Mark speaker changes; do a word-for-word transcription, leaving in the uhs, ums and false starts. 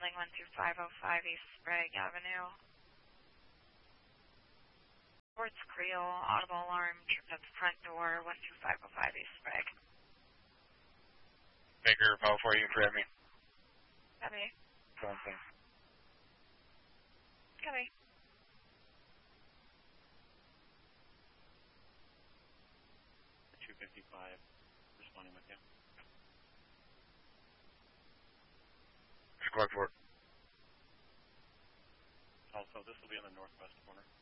Speaker 1: holding one two five oh five East Sprague Avenue. Sports Creole, audible alarm, tripped at the front door, one two five oh five East Sprague.
Speaker 2: Baker, Power four, you can me.
Speaker 1: Copy.
Speaker 2: Something.
Speaker 1: Copy.
Speaker 3: two fifty-five, responding with you.
Speaker 2: Squad four.
Speaker 3: Also, this will be on the northwest corner.